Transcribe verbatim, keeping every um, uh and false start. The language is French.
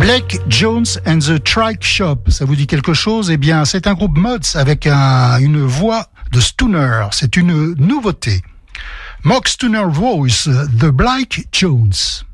Blake Jones and the Trike Shop, ça vous dit quelque chose? Eh bien, c'est un groupe mods avec un, une voix de Stooner. C'est une nouveauté. Mock Stooner Voice, The Blake Jones.